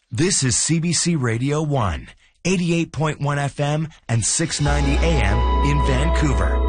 This is CBC Radio 1, 88.1 FM and 690 AM in Vancouver.